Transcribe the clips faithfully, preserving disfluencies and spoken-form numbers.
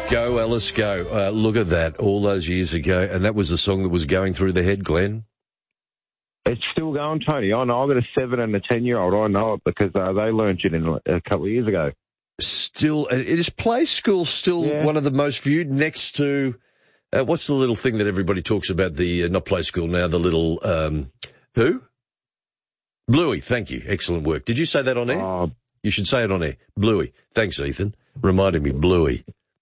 Go, Alice, go. Uh, look at that, all those years ago, and that was the song that was going through the head, Glenn. It's still going, Tony. I know. I've got a seven and a ten-year-old. I know it because uh, they learnt it in a couple of years ago. Still, is Play School still yeah. one of the most viewed next to, uh, what's the little thing that everybody talks about, the, uh, not Play School now, the little, um, who? Bluey, thank you. Excellent work. Did you say that on air? Uh, you should say it on air. Bluey. Thanks, Ethan. Reminded me, Bluey.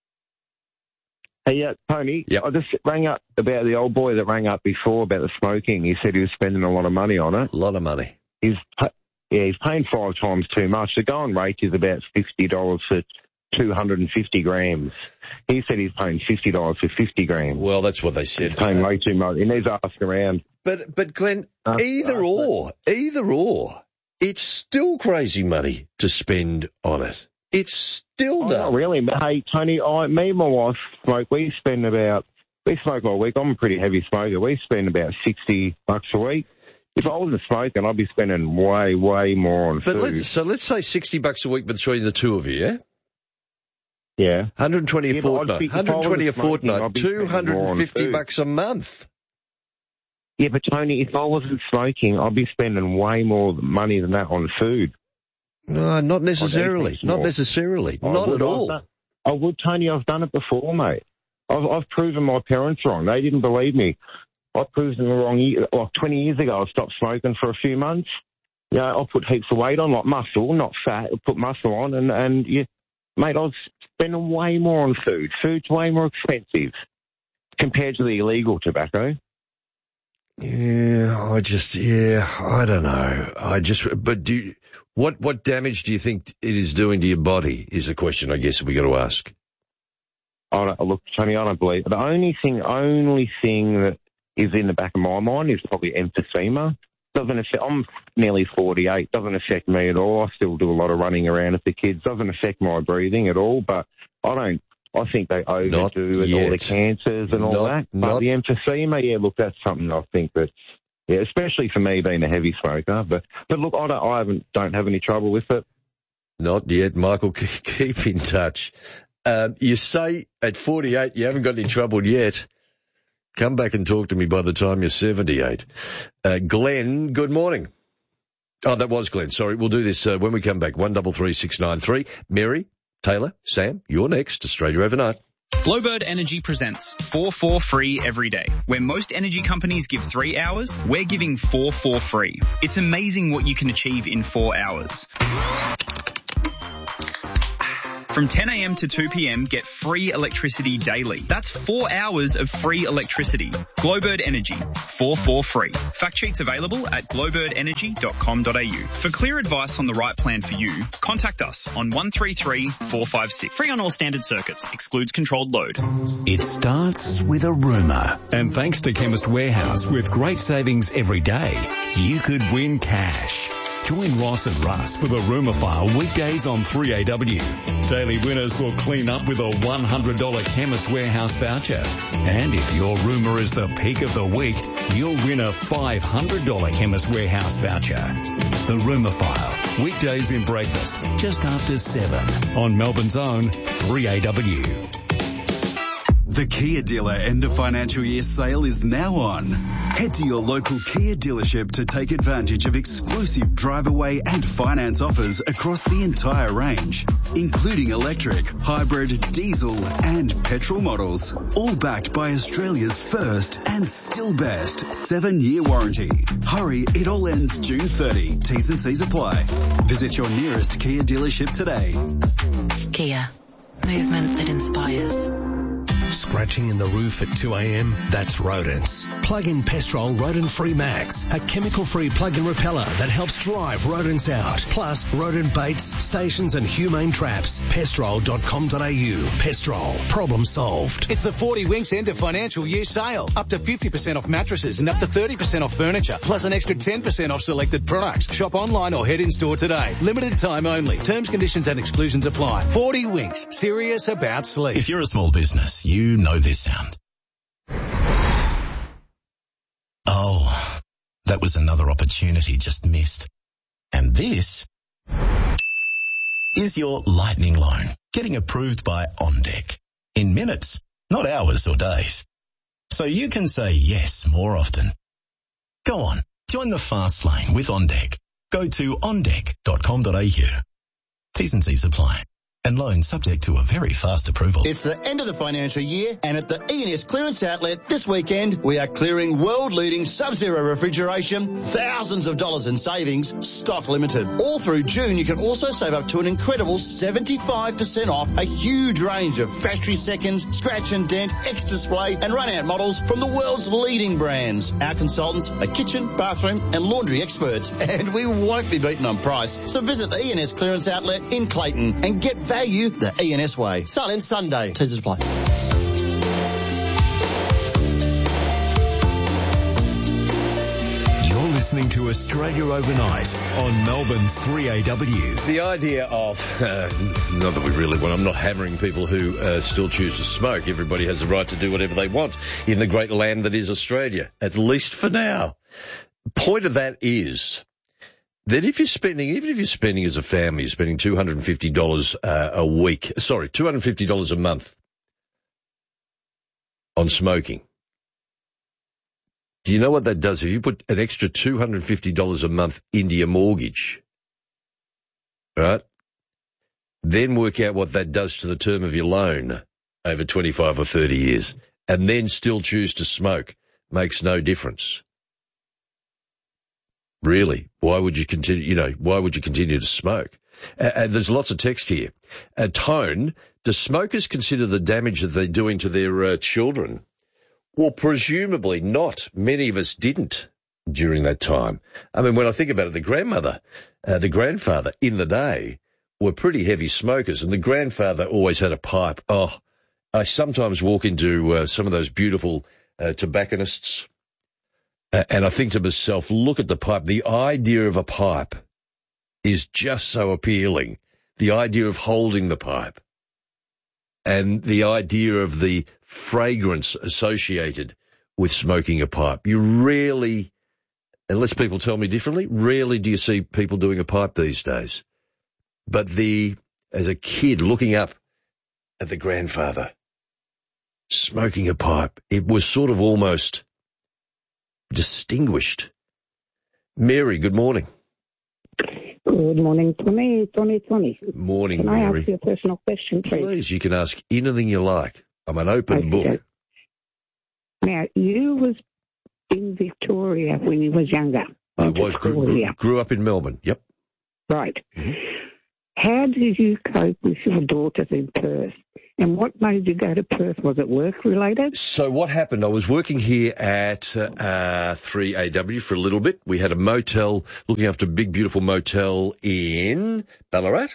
Hey, yeah, Tony, yep. I just rang up about the old boy that rang up before about the smoking. He said he was spending a lot of money on it. A lot of money. He's yeah, he's paying five times too much. The going rate is about fifty dollars for two hundred fifty grams. He said he's paying fifty dollars for fifty grams. Well, that's what they said. He's paying way too much. He needs to ask around. But, but Glenn, uh, either uh, or, either or, it's still crazy money to spend on it. It's still oh, done. Not really. Hey, Tony, I, me and my wife smoke. We spend about, we smoke all week. I'm a pretty heavy smoker. We spend about sixty bucks a week. If I wasn't smoking, I'd be spending way, way more on but food. Let's, so let's say sixty bucks a week between the two of you, yeah? Yeah. one hundred twenty yeah, a fortnight. Be, one hundred twenty a smoking, fortnight. two hundred fifty bucks a month. Yeah, but Tony, if I wasn't smoking, I'd be spending way more money than that on food. No, not necessarily. Not necessarily. I not would, at all. Done, I would, Tony. I've done it before, mate. I've, I've proven my parents wrong. They didn't believe me. I proved them wrong. Like twenty years ago, I stopped smoking for a few months. Yeah, you know, I put heaps of weight on, like muscle, not fat. I put muscle on, and and yeah, mate, I was spending way more on food. Food's way more expensive compared to the illegal tobacco. Yeah, I just, yeah, I don't know. I just, but do you, what, what damage do you think it is doing to your body is the question, I guess, we got to ask. I don't, look, Tony, I don't believe it. The only thing, only thing that is in the back of my mind is probably emphysema. Doesn't affect, I'm nearly forty-eight, doesn't affect me at all. I still do a lot of running around with the kids. Doesn't affect my breathing at all, but I don't, I think they overdo it, all the cancers and all not, that. But not, the emphysema, yeah, look, that's something I think that, yeah, especially for me being a heavy smoker. But but look, I don't, I haven't, don't have any trouble with it. Not yet, Michael. Keep in touch. Um, you say at forty-eight you haven't got any trouble yet. Come back and talk to me by the time you're seventy-eight. Uh, Glenn, good morning. Oh, that was Glenn. Sorry, we'll do this uh, when we come back. One double three six nine three. Mary. Taylor, Sam, you're next. Australia Overnight. Glowbird Energy presents four four free every day. Where most energy companies give three hours, we're giving four four free. It's amazing what you can achieve in four hours. From ten a.m. to two p.m, get free electricity daily. That's four hours of free electricity. Glowbird Energy, four four free. Fact sheets available at glowbird energy dot com dot a u. For clear advice on the right plan for you, contact us on one three three four five six. Free on all standard circuits. Excludes controlled load. It starts with a rumour. And thanks to Chemist Warehouse, with great savings every day, you could win cash. Join Ross and Russ for the Rumour File weekdays on three A W. Daily winners will clean up with a one hundred dollars Chemist Warehouse voucher. And if your rumour is the peak of the week, you'll win a five hundred dollars Chemist Warehouse voucher. The Rumour File, weekdays in breakfast, just after seven on Melbourne's own three A W. The Kia dealer end of financial year sale is now on. Head to your local Kia dealership to take advantage of exclusive drive away and finance offers across the entire range, including electric, hybrid, diesel and petrol models, all backed by Australia's first and still best seven-year warranty. Hurry, it all ends June thirtieth. T's and C's apply. Visit your nearest Kia dealership today. Kia. Movement that inspires. Scratching in the roof at two a.m? That's rodents. Plug in Pestrol Rodent-Free Max, a chemical-free plug-in repeller that helps drive rodents out. Plus, rodent baits, stations and humane traps. pestrol dot com dot a u. Pestrol. Problem solved. It's the forty Winks end of financial year sale. Up to fifty percent off mattresses and up to thirty percent off furniture. Plus an extra ten percent off selected products. Shop online or head in store today. Limited time only. Terms, conditions and exclusions apply. forty Winks. Serious about sleep. If you're a small business, you know this sound. Oh, that was another opportunity just missed. And this is your lightning loan getting approved by OnDeck. in minutes, not hours or days. So you can say yes more often. Go on, join the fast lane with OnDeck. Go to on deck dot com dot a u. T's and C's apply. And loan subject to a very fast approval. It's the end of the financial year, and at the E and S Clearance Outlet this weekend, we are clearing world-leading Sub-Zero refrigeration, thousands of dollars in savings, stock limited. All through June, you can also save up to an incredible seventy-five percent off a huge range of factory seconds, scratch and dent, X-Display and run-out models from the world's leading brands. Our consultants are kitchen, bathroom and laundry experts, and we won't be beaten on price. So visit the E and S Clearance Outlet in Clayton and get value the E and S way. Silent Sunday. Teasers apply. You're listening to Australia Overnight on Melbourne's three A W. The idea of, uh, not that we really want, I'm not hammering people who uh, still choose to smoke. Everybody has the right to do whatever they want in the great land that is Australia, at least for now. Point of that is that if you're spending, even if you're spending as a family, you're spending two hundred fifty dollars uh, a week, sorry, two hundred fifty dollars a month on smoking. Do you know what that does? If you put an extra two hundred fifty dollars a month into your mortgage, right, then work out what that does to the term of your loan over twenty-five or thirty years, and then still choose to smoke, makes no difference. Really, why would you continue, you know, why would you continue to smoke? Uh, and there's lots of text here. Uh, Tone, do smokers consider the damage that they're doing to their uh, children? Well, presumably not. Many of us didn't during that time. I mean, when I think about it, the grandmother, uh, the grandfather in the day were pretty heavy smokers, and the grandfather always had a pipe. Oh, I sometimes walk into uh, some of those beautiful uh, tobacconists, and I think to myself, look at the pipe. The idea of a pipe is just so appealing. The idea of holding the pipe and the idea of the fragrance associated with smoking a pipe. You rarely, unless people tell me differently, rarely do you see people doing a pipe these days. But the, as a kid looking up at the grandfather smoking a pipe, it was sort of almost distinguished. Mary, good morning. Good morning, Tony. Tony, Tony. Morning, can Mary. Can I ask you a personal question, please? Please, you can ask anything you like. I'm an open okay. book. Now, you was in Victoria when you was younger. I was grew, grew, grew up in Melbourne. Yep. Right. Mm-hmm. How did you cope with your daughters in Perth? And what made you go to Perth? Was it work-related? So what happened, I was working here at uh, three A W for a little bit. We had a motel, looking after a big, beautiful motel in Ballarat.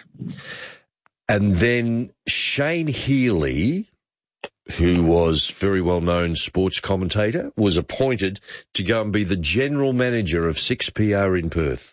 And then Shane Healy, who was very well-known sports commentator, was appointed to go and be the general manager of six P R in Perth.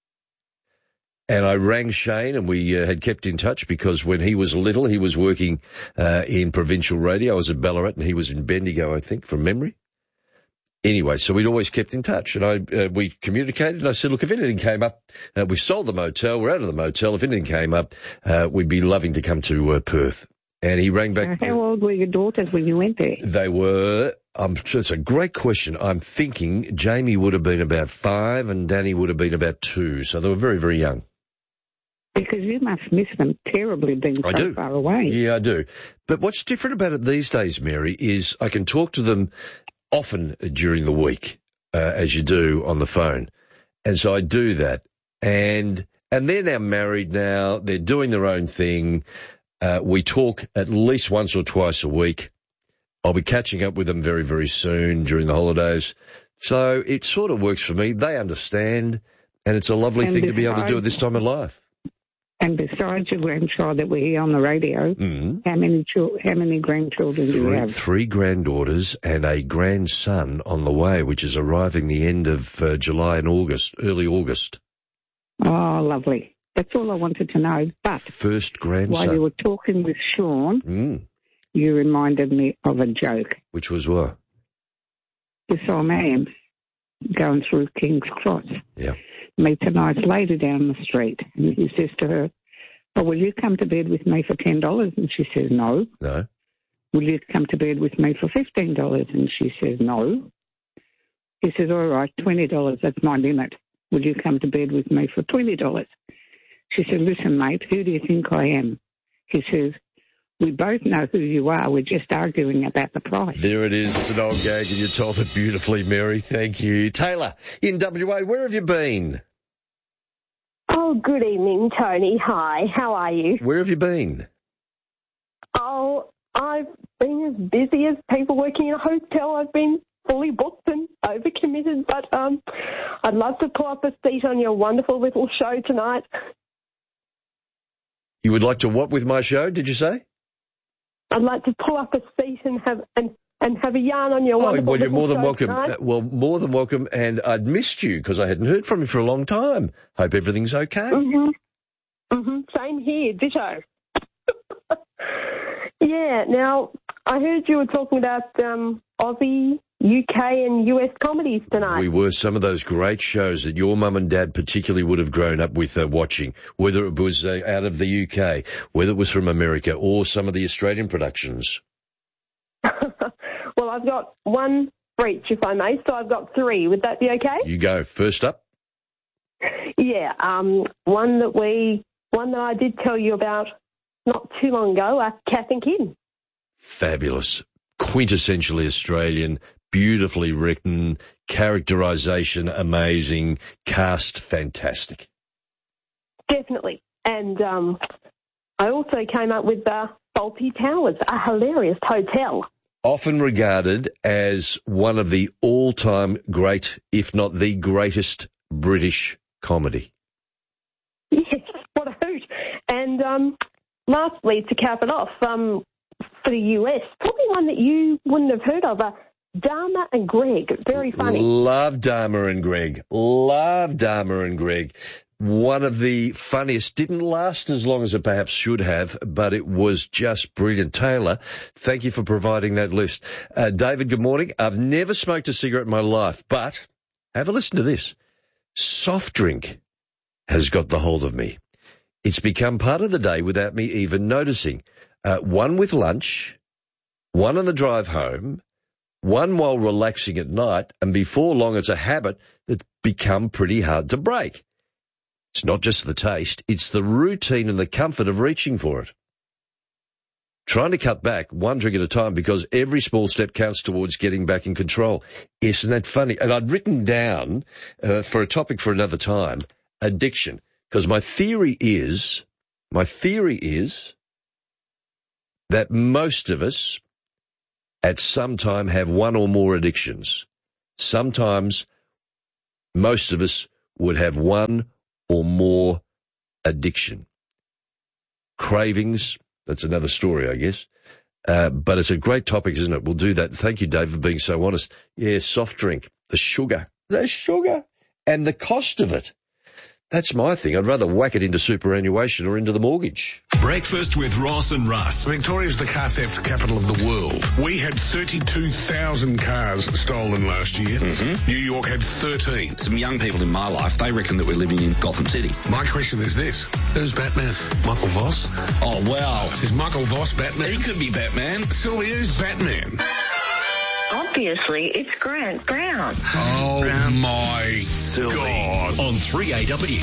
And I rang Shane, and we uh, had kept in touch because when he was little, he was working uh, in provincial radio. I was at Ballarat, and he was in Bendigo, I think, from memory. Anyway, so we'd always kept in touch, and I uh, we communicated, and I said, look, if anything came up, uh, we sold the motel, we're out of the motel. If anything came up, uh, we'd be loving to come to uh, Perth. And he rang back. How old were your daughters when you went there? They were, um, it's a great question. I'm thinking Jamie would have been about five, and Danny would have been about two, so they were very, very young. Because you must miss them terribly being so I do. far away. Yeah, I do. But what's different about it these days, Mary, is I can talk to them often during the week, uh, as you do on the phone. And so I do that. And and they're now married now. They're doing their own thing. Uh, we talk at least once or twice a week. I'll be catching up with them very, very soon during the holidays. So it sort of works for me. They understand. And it's a lovely and thing besides, to be able to do at this time of life. And besides your grandchild that we hear on the radio, mm. how many chil- how many grandchildren three, do you have? Three granddaughters and a grandson on the way, which is arriving the end of uh, July and August, early August. Oh, lovely. That's all I wanted to know. But first grandson. While you were talking with Sean, mm. you reminded me of a joke. Which was what? You saw a man going through King's Cross. Yeah. Meets a nice lady down the street, and he says to her, oh, will you come to bed with me for ten dollars? And she says, no. No. will you come to bed with me for fifteen dollars? And she says, no. He says, all right, twenty dollars, that's my limit. Will you come to bed with me for twenty dollars? She said, listen, mate, who do you think I am? He says, we both know who you are. We're just arguing about the price. There it is. It's an old gag, and you told it beautifully, Mary. Thank you. Taylor, in W A, where have you been? Oh, good evening, Tony. Hi, how are you? Where have you been? Oh, I've been as busy as people working in a hotel. I've been fully booked and overcommitted, but um, I'd love to pull up a seat on your wonderful little show tonight. You would like to what with my show, did you say? I'd like to pull up a seat and have and, and have a yarn on your oh, wonderful well, you're little more than show welcome. tonight. Uh, well, more than welcome, and I'd missed you because I hadn't heard from you for a long time. Hope everything's okay. Mm-hmm. Mm-hmm. Same here, ditto. Yeah, now, I heard you were talking about um, Aussie, U K and U S comedies tonight. We were some of those great shows that your mum and dad particularly would have grown up with uh, watching, whether it was uh, out of the U K, whether it was from America, or some of the Australian productions. Well, I've got one for each, if I may, so I've got three. Would that be okay? You go. First up. Yeah, um, one that we, one that I did tell you about not too long ago, uh, Kath and Kim. Fabulous. Quintessentially Australian, beautifully written, characterisation amazing, cast fantastic. Definitely. And um, I also came up with uh, Fawlty Towers, a hilarious hotel. Often regarded as one of the all-time great, if not the greatest, British comedy. Yes, what a hoot. And um, lastly, to cap it off, um, for the U S, probably one that you wouldn't have heard of, uh, Dharma and Greg. Very funny. Love Dharma and Greg. Love Dharma and Greg. One of the funniest. Didn't last as long as it perhaps should have, but it was just brilliant. Taylor, thank you for providing that list. Uh, David, good morning. I've never smoked a cigarette in my life, but have a listen to this. Soft drink has got the hold of me. It's become part of the day without me even noticing. Uh, one with lunch, one on the drive home, one while relaxing at night, and before long it's a habit that's become pretty hard to break. It's not just the taste, it's the routine and the comfort of reaching for it. Trying to cut back one drink at a time because every small step counts towards getting back in control. Isn't that funny? And I'd written down, uh, for a topic for another time, addiction. Because my theory is, my theory is that most of us at some time have one or more addictions. Sometimes most of us would have one or more addiction. Cravings, that's another story, I guess. Uh, but it's a great topic, isn't it? We'll do that. Thank you, Dave, for being so honest. Yeah, soft drink, the sugar, the sugar, and the cost of it. That's my thing. I'd rather whack it into superannuation or into the mortgage. Breakfast with Ross and Russ. Victoria's the car theft capital of the world. We had thirty-two thousand cars stolen last year. Mm-hmm. New York had thirteen. Some young people in my life, they reckon that we're living in Gotham City. My question is this. Who's Batman? Michael Voss? Oh, wow. Is Michael Voss Batman? He could be Batman. Sylvia, who's Batman? Obviously, it's Grant Brown. Oh, Brown. my Sylvie. God. On three A W.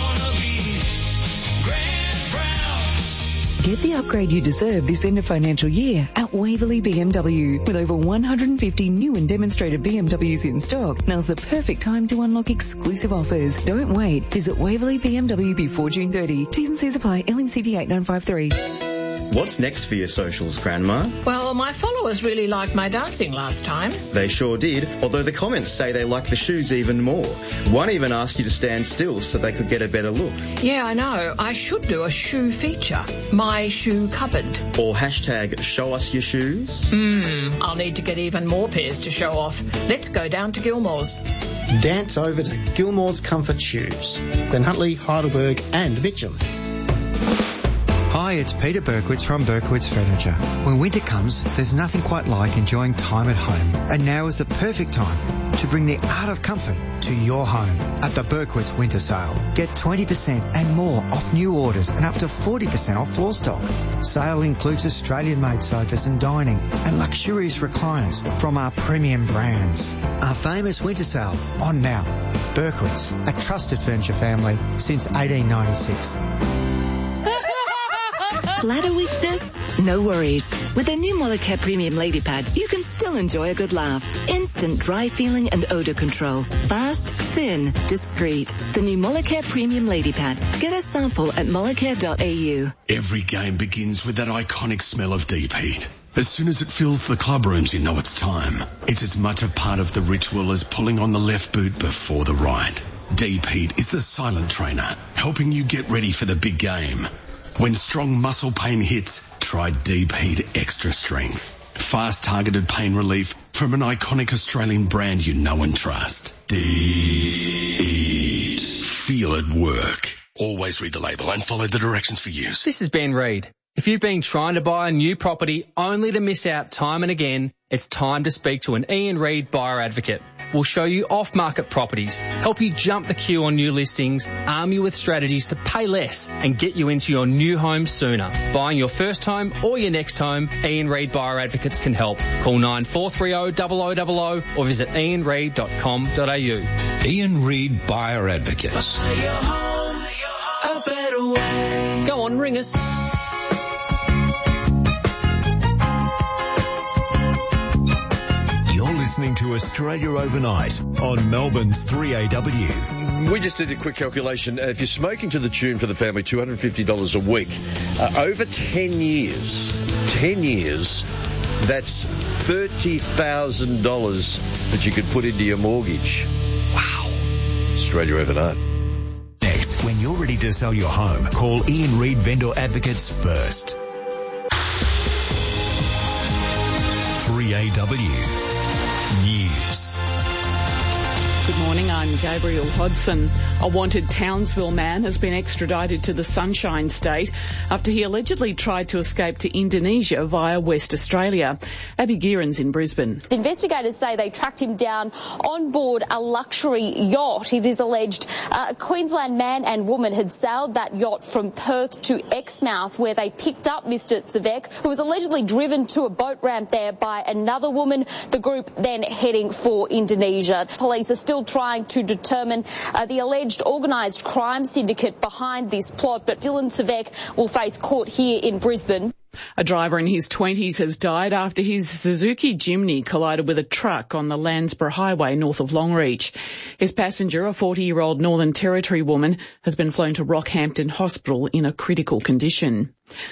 Get the upgrade you deserve this end of financial year at Waverley B M W. With over one hundred fifty new and demonstrated B M Ws in stock, now's the perfect time to unlock exclusive offers. Don't wait. Visit Waverley B M W before June thirtieth. T's and C's apply. L M C T eight nine five three. What's next for your socials, Grandma? Well, my followers really liked my dancing last time. They sure did, although the comments say they like the shoes even more. One even asked you to stand still so they could get a better look. Yeah, I know. I should do a shoe feature. My shoe cupboard. Or hashtag show us your shoes. Hmm, I'll need to get even more pairs to show off. Let's go down to Gilmore's. Dance over to Gilmore's Comfort Shoes. Glen Huntly, Heidelberg and Mitcham. Hi, it's Peter Berkowitz from Berkowitz Furniture. When winter comes, there's nothing quite like enjoying time at home. And now is the perfect time to bring the art of comfort to your home at the Berkowitz Winter Sale. Get twenty percent and more off new orders and up to forty percent off floor stock. Sale includes Australian-made sofas and dining and luxurious recliners from our premium brands. Our famous winter sale on now. Berkowitz, a trusted furniture family since eighteen ninety-six. Bladder weakness? No worries. With the new Molicare Premium Lady Pad, you can still enjoy a good laugh. Instant dry feeling and odor control. Fast, thin, discreet. The new Molicare Premium Lady Pad. Get a sample at molicare dot a u. Every game begins with that iconic smell of deep heat. As soon as it fills the club rooms, you know it's time. It's as much a part of the ritual as pulling on the left boot before the right. Deep heat is the silent trainer, helping you get ready for the big game. When strong muscle pain hits, try Deep Heat Extra Strength. Fast targeted pain relief from an iconic Australian brand you know and trust. Deep. Feel it work. Always read the label and follow the directions for use. This is Ben Reid. If you've been trying to buy a new property only to miss out time and again, it's time to speak to an Ian Reid buyer advocate. We'll show you off-market properties, help you jump the queue on new listings, arm you with strategies to pay less and get you into your new home sooner. Buying your first home or your next home, Ian Reid Buyer Advocates can help. Call nine four three zero, zero zero zero zero or visit ian reid dot com dot a u. Ian Reid Buyer Advocates. Go on, ring us. Listening to Australia Overnight on Melbourne's three A W. We just did a quick calculation. Uh, if you're smoking to the tune for the family, two hundred fifty dollars a week, uh, over ten years, ten years, that's thirty thousand dollars that you could put into your mortgage. Wow. Australia Overnight. Next, when you're ready to sell your home, call Ian Reid Vendor Advocates first. three A W. News. Good morning, I'm Gabriel Hodson. A wanted Townsville man has been extradited to the Sunshine State after he allegedly tried to escape to Indonesia via West Australia. Abby Gearan's in Brisbane. Investigators say they tracked him down on board a luxury yacht. It is alleged uh, a Queensland man and woman had sailed that yacht from Perth to Exmouth, where they picked up Mister Tsevek, who was allegedly driven to a boat ramp there by another woman. The group then heading for Indonesia. Police are still trying to determine uh, the alleged organised crime syndicate behind this plot, but Dylan Tsevek will face court here in Brisbane. A driver in his twenties has died after his Suzuki Jimny collided with a truck on the Landsborough Highway north of Longreach. His passenger, a forty-year-old Northern Territory woman, has been flown to Rockhampton Hospital in a critical condition.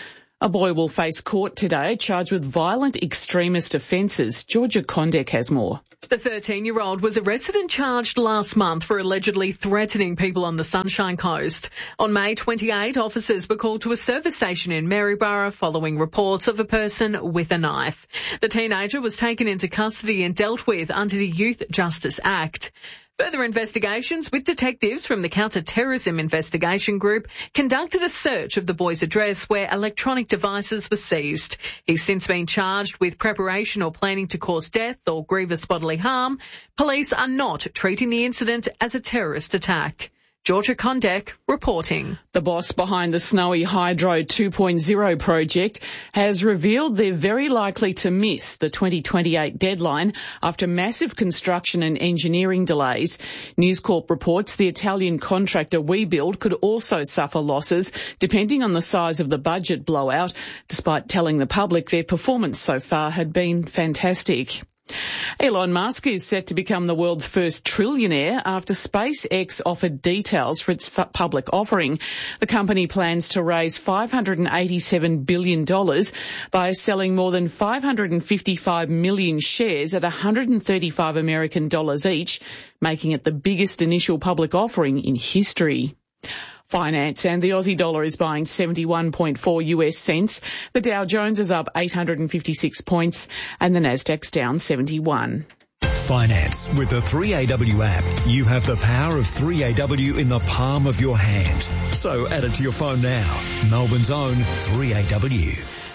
A boy will face court today charged with violent extremist offences. Georgia Condek has more. The thirteen-year-old was arrested and charged last month for allegedly threatening people on the Sunshine Coast. On May twenty-eighth, officers were called to a service station in Maryborough following reports of a person with a knife. The teenager was taken into custody and dealt with under the Youth Justice Act. Further investigations with detectives from the Counter-Terrorism Investigation Group conducted a search of the boy's address where electronic devices were seized. He's since been charged with preparation or planning to cause death or grievous bodily harm. Police are not treating the incident as a terrorist attack. Georgia Condek reporting. The boss behind the Snowy Hydro two point oh project has revealed they're very likely to miss the twenty twenty-eight deadline after massive construction and engineering delays. News Corp reports the Italian contractor WeBuild could also suffer losses depending on the size of the budget blowout, despite telling the public their performance so far had been fantastic. Elon Musk is set to become the world's first trillionaire after SpaceX offered details for its f- public offering. The company plans to raise five hundred eighty-seven billion dollars by selling more than five hundred fifty-five million shares at one hundred thirty-five American dollars each, making it the biggest initial public offering in history. Finance and the Aussie dollar is buying seventy-one point four U S cents. The Dow Jones is up eight hundred fifty-six points and the Nasdaq's down seventy-one. Finance with the three A W app. You have the power of three A W in the palm of your hand. So add it to your phone now. Melbourne's own three A W.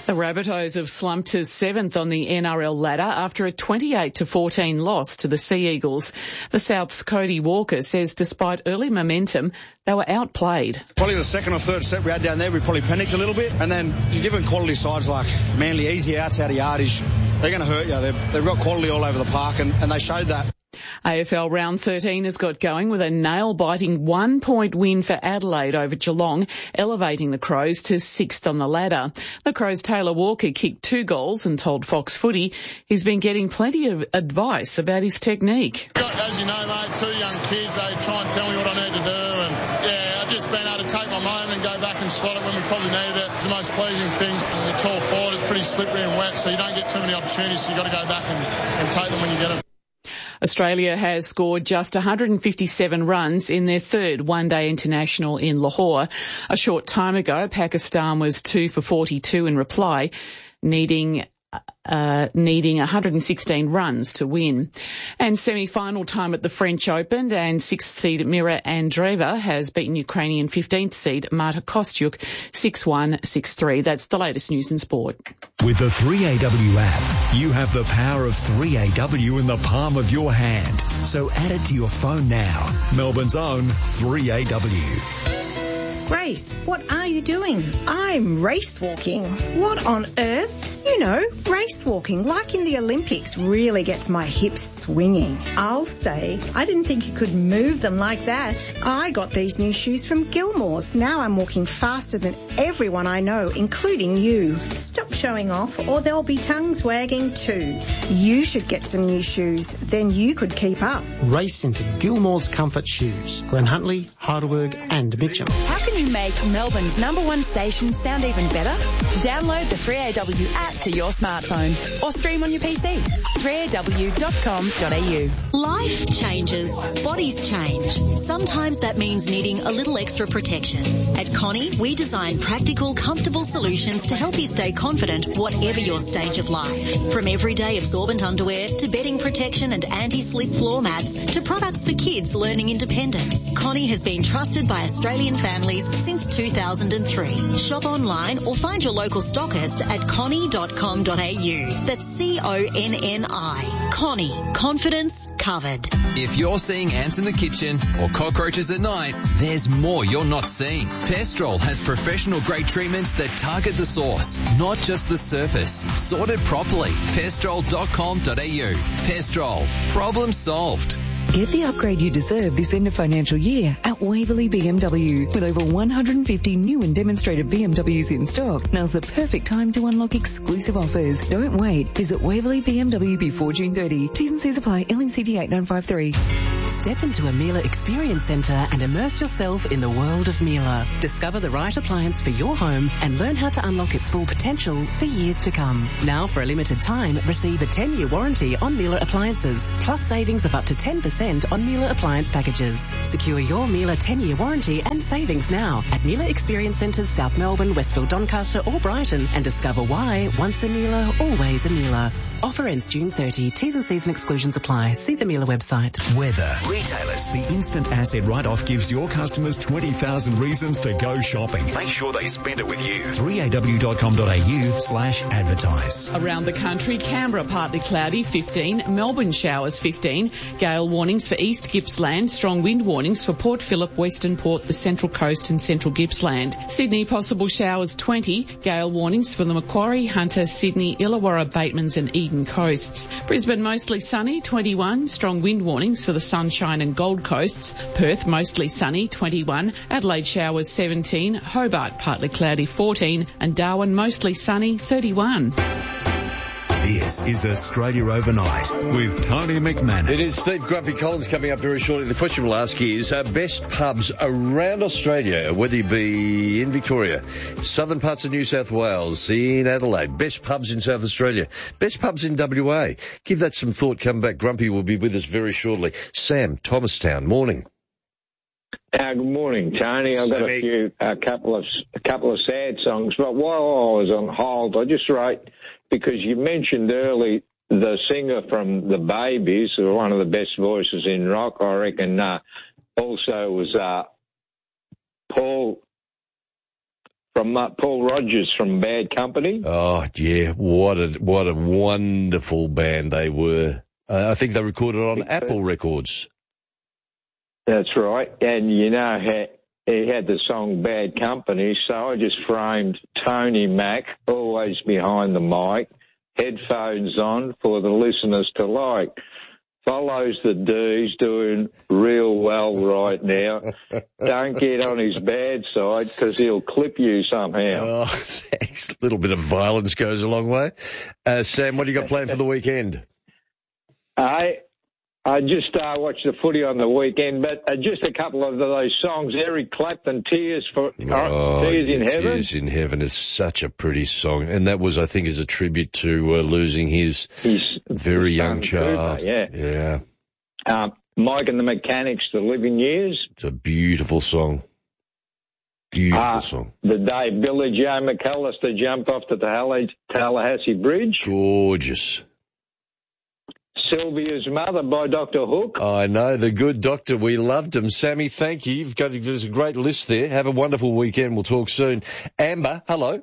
The Rabbitohs have slumped to seventh on the N R L ladder after a twenty-eight to fourteen loss to the Sea Eagles. The South's Cody Walker says despite early momentum, they were outplayed. Probably the second or third set we had down there, we probably panicked a little bit. And then given quality sides like Manly, easy outs out of yardage, they're going to hurt you. They've, they've got quality all over the park, and, and they showed that. A F L round thirteen has got going with a nail-biting one-point win for Adelaide over Geelong, elevating the Crows to sixth on the ladder. The Crows' Taylor Walker kicked two goals and told Fox Footy he's been getting plenty of advice about his technique. As you know, mate, two young kids, they try and tell me what I need to do, and yeah, I've just been able to take my moment and go back and slot it when we probably needed it. It's the most pleasing thing. It's a tall forward, it's pretty slippery and wet, so you don't get too many opportunities, so you've got to go back and, and take them when you get them. Australia has scored just one hundred fifty-seven runs in their third one-day international in Lahore. A short time ago, Pakistan was two for forty-two in reply, needing Uh, needing one hundred sixteen runs to win. And semi-final time at the French Open, and sixth seed Mira Andreeva has beaten Ukrainian fifteenth seed Marta Kostyuk six one, six three. That's the latest news in sport. With the three A W app, you have the power of three A W in the palm of your hand. So add it to your phone now. Melbourne's own three A W. Grace, what are you doing? I'm race walking. What on earth? You know, race walking, like in the Olympics, really gets my hips swinging. I'll say, I didn't think you could move them like that. I got these new shoes from Gilmore's. Now I'm walking faster than everyone I know, including you. Stop showing off or there'll be tongues wagging too. You should get some new shoes, then you could keep up. Race into Gilmore's Comfort Shoes, Glen Huntly, Heidelberg and Mitcham. How can you make Melbourne's number one station sound even better? Download the three A W app to your smartphone or stream on your P C. three A W dot com dot A U. Life changes. Bodies change. Sometimes that means needing a little extra protection. At Connie, we design practical, comfortable solutions to help you stay confident whatever your stage of life. From everyday absorbent underwear to bedding protection and anti-slip floor mats to products for kids learning independence. Connie has been trusted by Australian families since two thousand three. Shop online or find your local stockist at connie dot com dot A U. That's C O N N I. Connie. Confidence covered. If you're seeing ants in the kitchen or cockroaches at night, there's more you're not seeing. Pestrol has professional grade treatments that target the source, not just the surface. Sorted properly. pestrol dot com dot A U. Pestrol. Problem solved. Get the upgrade you deserve this end of financial year at Waverley B M W. With over one hundred fifty new and demonstrated B M Ws in stock, now's the perfect time to unlock exclusive offers. Don't wait. Visit Waverley B M W before June thirtieth. T's and C's apply. L M C T eight nine five three. Step into a Miele Experience Centre and immerse yourself in the world of Miele. Discover the right appliance for your home and learn how to unlock its full potential for years to come. Now, for a limited time, receive a ten-year warranty on Miele appliances, plus savings of up to ten percent on Miele appliance packages. Secure your Miele ten-year warranty and savings now at Miele Experience Centres South Melbourne, Westfield, Doncaster or Brighton, and discover why once a Miele, always a Miele. Offer ends June thirtieth. T's and C's and exclusions apply. See the Miele website. Weather. Retailers. The instant asset write-off gives your customers twenty thousand reasons to go shopping. Make sure they spend it with you. three A W dot com dot A U slash advertise. Around the country, Canberra partly cloudy, fifteen. Melbourne showers, fifteen. Gale warnings for East Gippsland. Strong wind warnings for Port Phillip, Western Port, the Central Coast and Central Gippsland. Sydney, possible showers, twenty. Gale warnings for the Macquarie, Hunter, Sydney, Illawarra, Batemans and Eden coasts. Brisbane mostly sunny, twenty-one. Strong wind warnings for the Sunshine and Gold Coasts. Perth mostly sunny, twenty-one. Adelaide showers, seventeen. Hobart partly cloudy, fourteen. And Darwin mostly sunny, thirty-one. This is Australia Overnight with Tony McManus. It is Steve Grumpy Collins coming up very shortly. The question we'll ask is uh, best pubs around Australia, whether you be in Victoria, southern parts of New South Wales, in Adelaide, best pubs in South Australia, best pubs in W A. Give that some thought. Come back. Grumpy will be with us very shortly. Sam, Thomastown, morning. Uh, good morning, Tony. I've got a few, a couple of, a couple of sad songs, but while I was on hold, I just wrote, because you mentioned early the singer from the Babies, one of the best voices in rock, I reckon, uh, also was uh, Paul from uh, Paul Rogers from Bad Company. Oh, yeah, what a what a wonderful band they were. Uh, I think they recorded on Apple Records. That's right. And, you know, he, he had the song Bad Company, so I just framed Tony Mack, always behind the mic, headphones on for the listeners to like. Follows the D's, doing real well right now. Don't get on his bad side because he'll clip you somehow. Oh, thanks. A little bit of violence goes a long way. Uh, Sam, what do you got planned for the weekend? I I just uh, watched the footy on the weekend, but uh, just a couple of those songs. Eric Clapton, Tears for oh, Tears in yeah, Heaven. Tears in Heaven is such a pretty song, and that was, I think, is a tribute to uh, losing his, his very young child. Cooper, yeah, yeah. Um, Mike and the Mechanics, The Living Years. It's a beautiful song. Beautiful uh, song. The day Billy Joe McAllister jumped off the Tallahassee Bridge. Gorgeous. Sylvia's Mother by Doctor Hook. I know, the good doctor. We loved him. Sammy, thank you. You've got there's a great list there. Have a wonderful weekend. We'll talk soon. Amber, hello.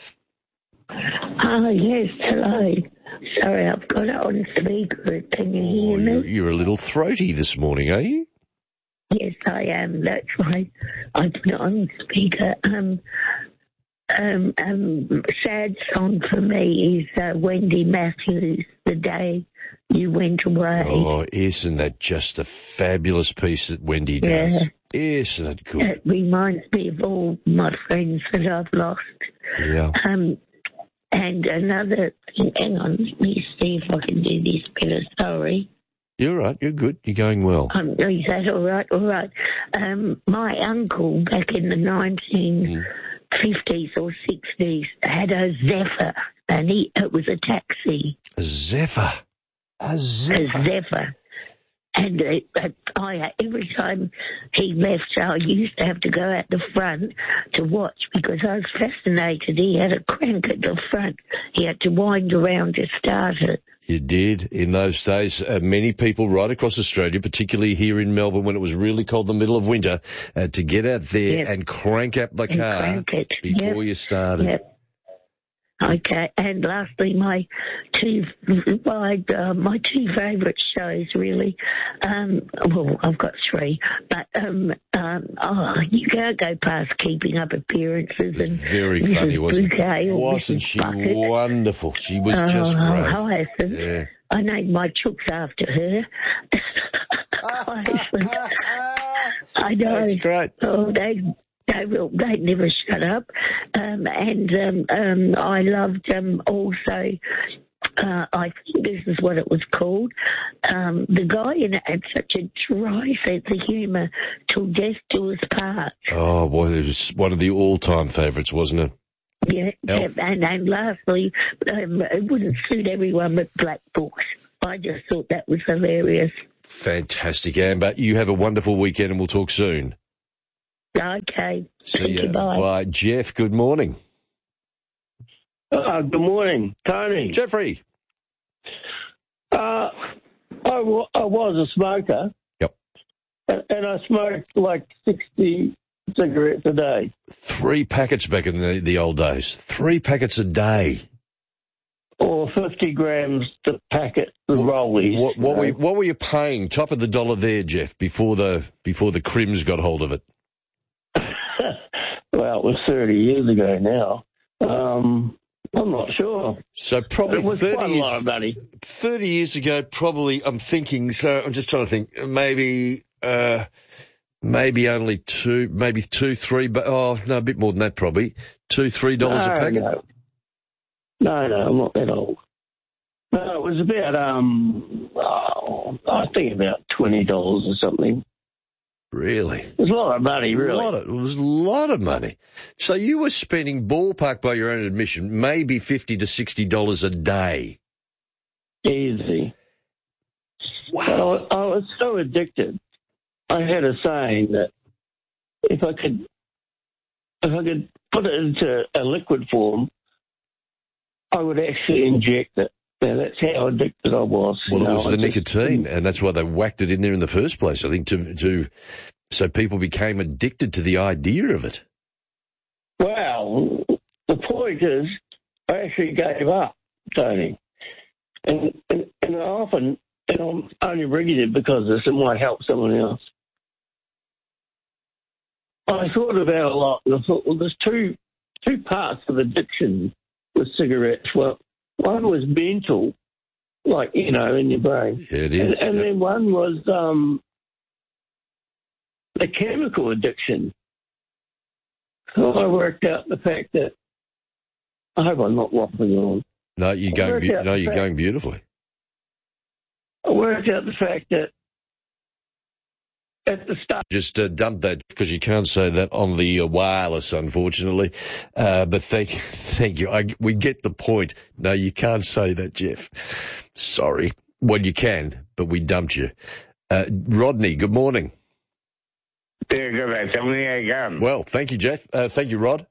Oh, yes, hello. Sorry, I've got it on speaker. Can you hear oh, me? You're, you're a little throaty this morning, are you? Yes, I am. That's why I put it on speaker. Um, um, um, sad song for me is uh, Wendy Matthews, The Day You Went Away. Oh, isn't that just a fabulous piece that Wendy does? Yeah. Isn't it good? It reminds me of all my friends that I've lost. Yeah. Um, and another thing, hang on, let me see if I can do this better, sorry. You're right, you're good, you're going well. Um, is that all right? All right. Um, my uncle back in the nineteen fifties or sixties had a Zephyr, and he, it was a taxi. A Zephyr? A Zephyr? A Zephyr. And uh, I, every time he left, I used to have to go out the front to watch because I was fascinated. He had a crank at the front. He had to wind around to start it. You did. In those days, uh, many people right across Australia, particularly here in Melbourne when it was really cold in the middle of winter, uh, to get out there yep. and crank up the and car crank it. before yep. you started. Yep. Okay, and lastly, my two, my, uh, my two favourite shows, really. Um, well, I've got three, but um, um, oh, you can't go past Keeping Up Appearances and very Missus funny, wasn't Bouquet it? Wasn't Missus she Bucket. wonderful? She was oh, just great. Hyacinth. Yeah. I named my chooks after her. Hyacinth. I know. That's great. Oh, they. They will. They never shut up, um, and um, um, I loved um, also. Uh, I think this is what it was called. Um, the guy in it had such a dry sense of humour till death do us part. Oh boy, it was one of the all-time favourites, wasn't it? Yeah, Elf. and, and lastly, um, it wouldn't suit everyone, but Black Books. I just thought that was hilarious. Fantastic, Amber. You have a wonderful weekend, and we'll talk soon. Okay. See Thank you. you. Bye. Bye. Jeff, good morning. Uh, good morning, Tony. Jeffrey. Uh, I, w- I was a smoker. Yep. And, and I smoked like sixty cigarettes a day. Three packets back in the, the old days. Three packets a day. Or fifty grams to packet the rollies. What, what, were you, what were you paying? Top of the dollar there, Jeff, before the before the Crims got hold of it. Well, it was thirty years ago now. Um, I'm not sure. So probably it was thirty quite a years, lot of money. thirty years ago, probably, I'm thinking, so I'm just trying to think, maybe, uh, maybe only two, maybe two, three, but, oh, no, a bit more than that probably. Two, three dollars no, a packet? No. no, no, I'm not that old. No, it was about, um, oh, I think about twenty dollars or something. Really? It was a lot of money, really. A lot of, it was a lot of money. So you were spending, ballpark by your own admission, maybe fifty to sixty dollars a day. Easy. Wow. But I, I was so addicted. I had a saying that if I could, if I could put it into a liquid form, I would actually inject it. Yeah, that's how addicted I was. Well, you it know, was I the just, nicotine, and that's why they whacked it in there in the first place, I think, to, to so people became addicted to the idea of it. Well, the point is, I actually gave up, Tony. And, and, and I often, and I'm only ringing it because this, it might help someone else. I thought about it a lot, and I thought, well, there's two two parts of addiction with cigarettes. Well, one was mental, like, you know, in your brain. Yeah, it is. And, and yeah. then one was um, the chemical addiction. So I worked out the fact that, I hope I'm not waffling on. No, you're going. Be- no, you're going beautifully. I worked out the fact that at the start. Just uh, dump that because you can't say that on the uh, wireless, unfortunately. Uh, but thank you, thank you. I, we get the point. No, you can't say that, Jeff. Sorry. Well, you can, but we dumped you. Uh, Rodney, good morning. Yeah, good day. Tell me how you going. Well, thank you, Jeff. Uh, thank you, Rod.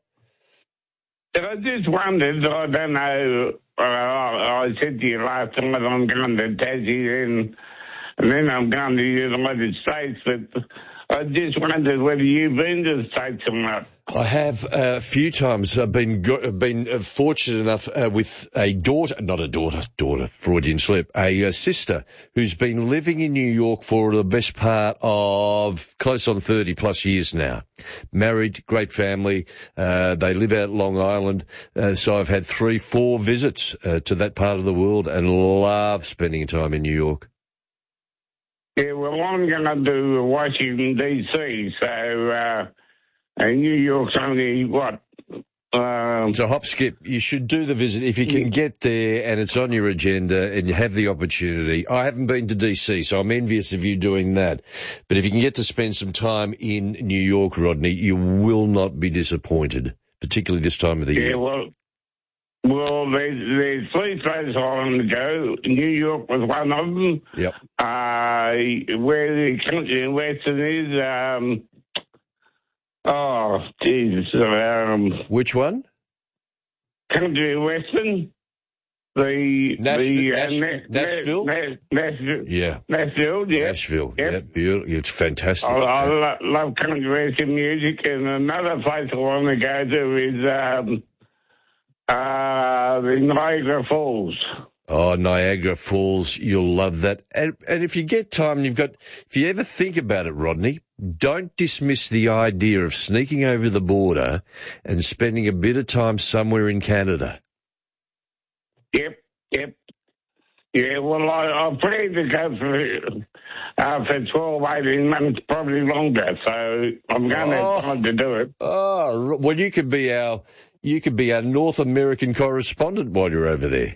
I just wondered, I don't know, uh, I said to you last time that I'm going to Tassie and, and then I'm going to the United States, but I just wondered whether you've been to the States or not. I have uh, a few times. I've been go- been uh, fortunate enough uh, with a daughter, not a daughter, daughter, Freudian slip, a uh, sister who's been living in New York for the best part of close on thirty plus years now. Married, great family. Uh, they live out Long Island. Uh, so I've had three, four visits uh, to that part of the world and love spending time in New York. Yeah, well, I'm going to do Washington, D C, so uh, and New York's only, what? Um, it's a hop skip. You should do the visit if you can get there and it's on your agenda and you have the opportunity. I haven't been to D C, so I'm envious of you doing that. But if you can get to spend some time in New York, Rodney, you will not be disappointed, particularly this time of the yeah, year. Yeah, well, well, there's, there's three places I want to go. New York was one of them. Yep. Uh, where the country in Western is, um, oh, Jesus. Um, Which one? Country Western. The, Nash- the, uh, Nash- Na- Nashville? Na- Nashville. Yeah. Nashville, yeah. Nashville. Yep. Yeah, beautiful. It's fantastic. I, I yeah. lo- love country western music, and another place I want to go to is um, uh, the Niagara Falls. Oh, Niagara Falls, you'll love that. And, and if you get time, you've got, if you ever think about it, Rodney, don't dismiss the idea of sneaking over the border and spending a bit of time somewhere in Canada. Yep, yep. Yeah, well, I, I plan to go for, uh, for twelve, eighteen months, probably longer, so I'm going to Oh. have time to do it. Oh, well, you could be our, you could be our North American correspondent while you're over there.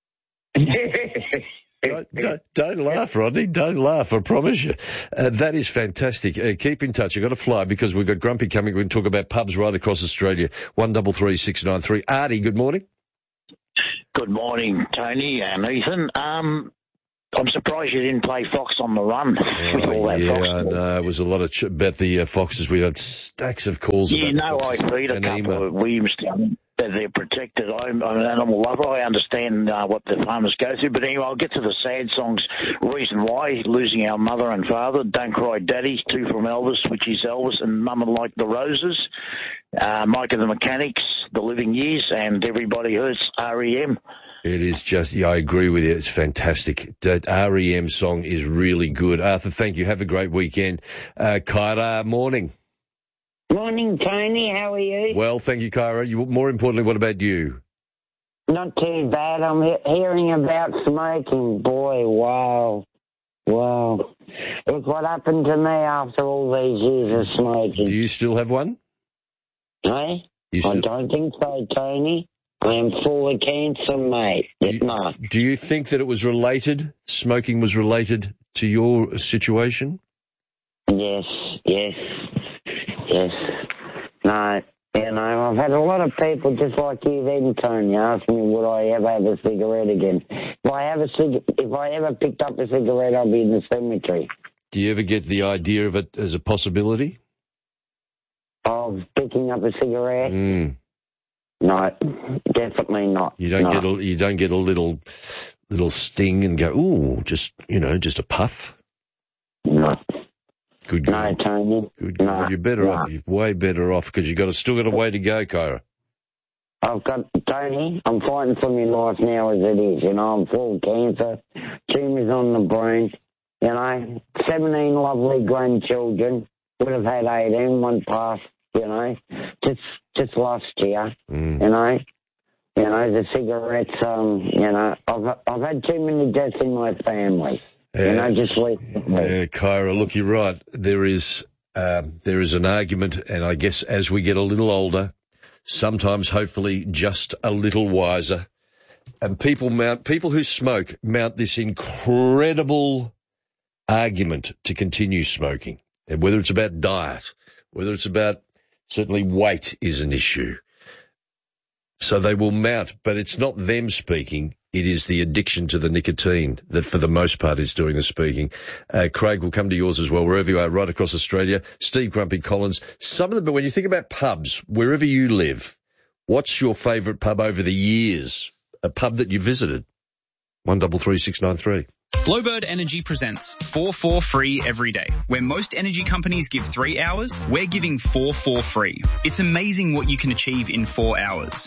Don't, don't, don't laugh, Rodney. Don't laugh. I promise you. Uh, that is fantastic. Uh, keep in touch. I've got to fly because we've got Grumpy coming. We're going to talk about pubs right across Australia. One double three six nine three. Artie, good morning. Good morning, Tony and Ethan. Um, I'm surprised you didn't play Fox on the Run with all that yeah, Fox. I know. It was a lot of ch- about the uh, foxes. We had stacks of calls You about know, the I foxes. feed a And couple email. of Williamstown that they're protected. I'm, I'm an animal lover. I understand uh, what the farmers go through. But anyway, I'll get to the sad songs. Reason Why, Losing Our Mother and Father, Don't Cry Daddy, Two from Elvis, which is Elvis, and Mum and Like the Roses, uh, Mike and the Mechanics, The Living Years, and Everybody Hurts, R E M. It is just, yeah, I agree with you. It's fantastic. That R E M song is really good. Arthur, thank you. Have a great weekend. Uh, Kyra, morning. Morning, Tony. How are you? Well, thank you, Kyra. You, more importantly, what about you? Not too bad. I'm he- hearing about smoking. Boy, wow. Wow. Look what happened to me after all these years of smoking. Do you still have one? Hey? You I still- don't think so, Tony. I am full of cancer, mate. It's not. Do you think that it was related, smoking was related to your situation? Yes, yes, yes. No, you know, I've had a lot of people just like you then, Tony, ask me would I ever have a cigarette again. If I have a cig- if I ever picked up a cigarette, I'll be in the cemetery. Do you ever get the idea of it as a possibility? Of picking up a cigarette? Mm. No, definitely not. You don't no. get a, you don't get a little little sting and go, ooh, just, you know, just a puff? No. Good No, Tony. Good girl. No, You're better no. off. You're way better off because you've got a, still got a way to go, Kyra. I've got, Tony, I'm fighting for my life now as it is, you know, I'm full of cancer, tumours on the brain, you know, seventeen lovely grandchildren, would have had eighteen, one passed, you know, just just last year, mm. you know, you know, the cigarettes, um, you know, I've I've had too many deaths in my family, Yeah. you know, just recently. Yeah, Kyra, look, you're right. There is, um, there is an argument, and I guess as we get a little older, sometimes hopefully just a little wiser, and people mount, people who smoke mount this incredible argument to continue smoking. And whether it's about diet, whether it's about, certainly weight is an issue. So they will mount, but it's not them speaking. It is the addiction to the nicotine that for the most part is doing the speaking. Uh, Craig, will come to yours as well, wherever you are, right across Australia. Steve Grumpy Collins. Some of them, but when you think about pubs, wherever you live, what's your favourite pub over the years? A pub that you visited? one double three six nine three. Glowbird Energy presents four four free every day. Where most energy companies give three hours, we're giving four four free. It's amazing what you can achieve in four hours.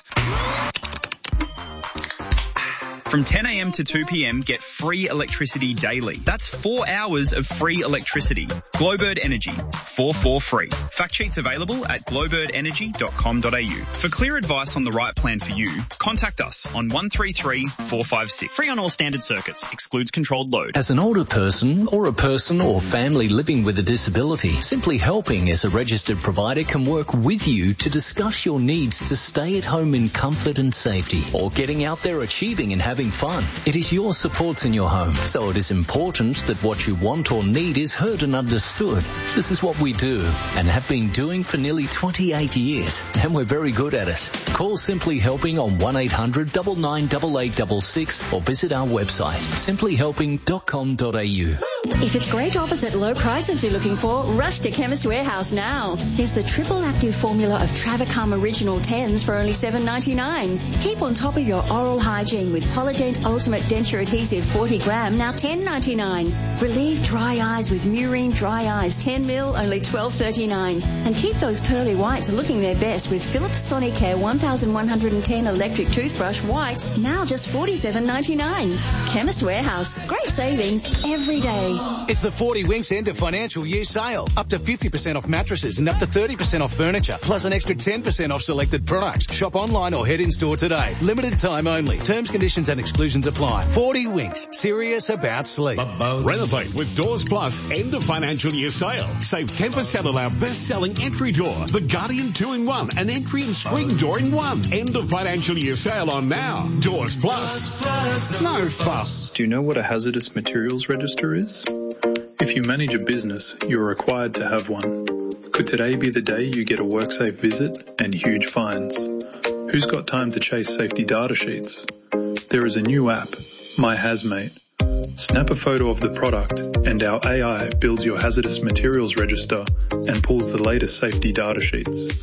From ten a.m. to two p.m, get free electricity daily. That's four hours of free electricity. Glowbird Energy, four four free. Fact sheets available at glowbird energy dot com dot a u. For clear advice on the right plan for you, contact us on one three three four five six. Free on all standard circuits. Excludes controlled load. As an older person or a person or family living with a disability, Simply Helping as a registered provider can work with you to discuss your needs to stay at home in comfort and safety, or getting out there achieving and having fun. It is your supports in your home, so it is important that what you want or need is heard and understood. This is what we do and have been doing for nearly twenty-eight years, and we're very good at it. Call Simply Helping on one eight hundred nine nine eight eight six six or visit our website simply helping dot com dot a u. If it's great offers at low prices you're looking for, rush to Chemist Warehouse now. There's the triple active formula of Travacom Original tens for only seven ninety-nine. Keep on top of your oral hygiene with Polydent Ultimate Denture Adhesive forty gram, now ten ninety-nine. Relieve dry eyes with Murine Dry Eyes ten mil, only twelve thirty-nine. And keep those pearly whites looking their best with Philips Sonicare eleven ten electric toothbrush white, now just forty-seven ninety-nine. Chemist Warehouse, great savings every day. It's the forty Winks end of financial year sale. Up to fifty percent off mattresses and up to thirty percent off furniture, plus an extra ten percent off selected products. Shop online or head in store today. Limited time only. Terms, conditions and exclusions apply. forty Winks. Serious about sleep. Renovate with Doors Plus end of financial year sale. Save ten percent on our best-selling entry door, the Guardian two in one, an entry and screen door in one. End of financial year sale on now. Doors Plus. No fuss. Do you know what a hazardous materials register is? If you manage a business, you're required to have one. Could today be the day you get a WorkSafe visit and huge fines? Who's got time to chase safety data sheets? There is a new app, My Hazmate. Snap a photo of the product and our A I builds your hazardous materials register and pulls the latest safety data sheets.